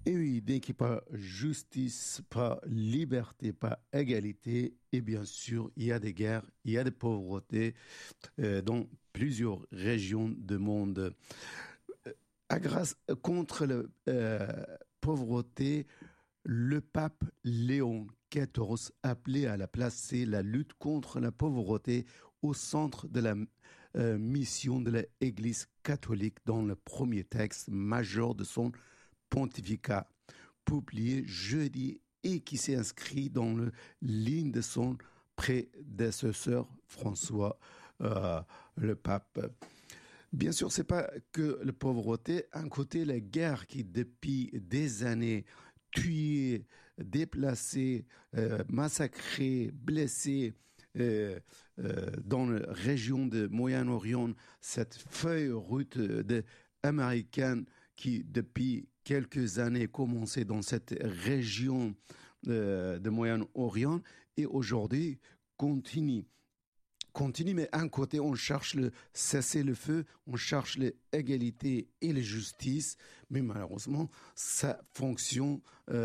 Et oui, dès qu'il n'y a pas justice, pas liberté, pas égalité, et bien sûr, il y a des guerres, il y a des pauvretés dans plusieurs régions du monde. Contre la pauvreté, le pape Léon XIV appelait à la placer la lutte contre la pauvreté au centre de la mission de l'Église catholique dans le premier texte majeur de son pontificat, publié jeudi et qui s'est inscrit dans la ligne de son prédécesseur François, euh, le pape. Bien sûr, c'est pas que la pauvreté, un côté la guerre qui depuis des années tué, déplacé, massacré, blessé dans la région de Moyen-Orient, cette feuille route américaine qui depuis quelques années commençait dans cette région de Moyen-Orient et aujourd'hui continue mais d'un côté, on cherche le cessez-le-feu, on cherche l'égalité et la justice, mais malheureusement, ça fonctionne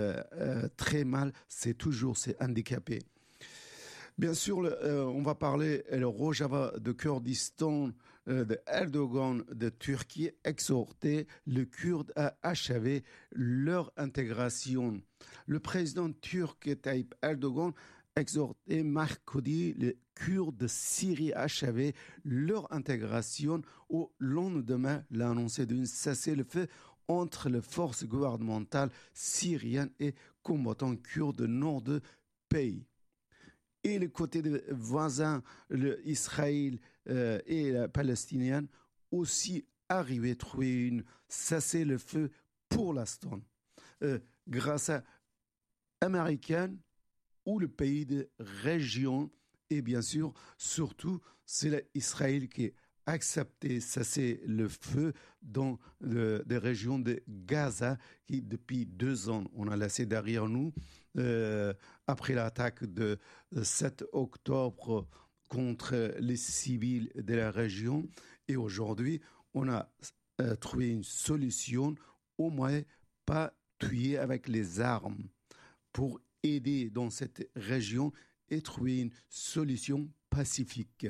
très mal, c'est handicapé. Bien sûr, on va parler le Rojava de Kurdistan, de Erdogan de Turquie, exhorter les Kurdes à achever leur intégration. Le président turc Tayyip Erdogan exhorté mercredi les Kurdes de Syrie à achever leur intégration au lendemain l'annonce d'un cessez-le-feu entre les forces gouvernementales syriennes et combattants kurdes du nord du pays. Et le côté des voisins, Israël et la Palestinienne, aussi arrivé à trouver une cessez-le-feu pour l'instant, grâce à américaine ou le pays de région. Et bien sûr, surtout, c'est Israël qui a accepté cesser le feu dans les régions de Gaza qui, depuis 2 ans, on a laissé derrière nous après l'attaque de 7 octobre contre les civils de la région. Et aujourd'hui, on a trouvé une solution, au moins pas tuer avec les armes, pour aider dans cette région et trouver une solution pacifique.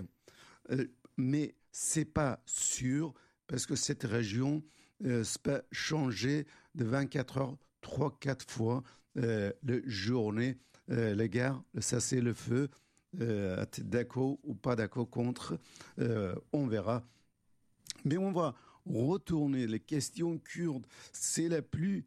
Mais ce n'est pas sûr parce que cette région peut changer de 24 heures 3-4 fois la journée, la guerre, le cessez-le-feu, être d'accord ou pas d'accord contre, on verra. Mais on va retourner les questions kurdes. C'est la plus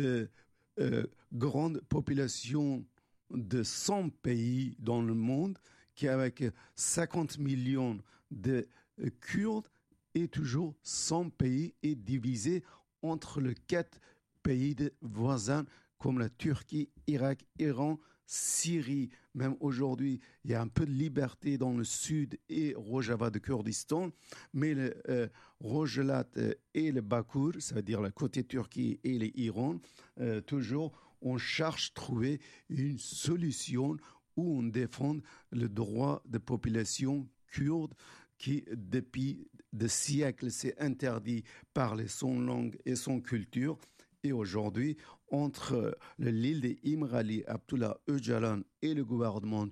grande population de 100 pays dans le monde, qui avec 50 millions de Kurdes, et toujours 100 pays est divisé entre les 4 pays voisins comme la Turquie, Irak, Iran, Syrie. Même aujourd'hui, il y a un peu de liberté dans le sud et Rojava de Kurdistan, mais le Rojava et le Bakur, ça veut dire le côté Turquie et l'Iran, toujours on cherche à trouver une solution où on défend le droit de population kurde qui, depuis des siècles, s'est interdit parler son langue et son culture. Et aujourd'hui, entre l'île d'Imrali, Abdullah Öcalan et le gouvernement